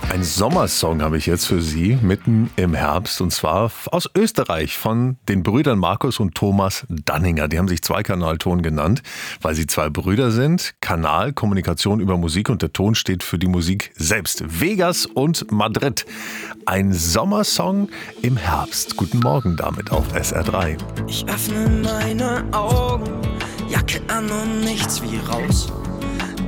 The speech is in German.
Ein Sommersong habe ich jetzt für Sie, mitten im Herbst, und zwar aus Österreich von den Brüdern Markus und Thomas Danninger. Die haben sich Zweikanalton genannt, weil sie zwei Brüder sind. Kanal, Kommunikation über Musik, und der Ton steht für die Musik selbst. Vegas und Madrid. Ein Sommersong im Herbst. Guten Morgen damit auf SR3. Ich öffne meine Augen, Jacke an und nichts wie raus.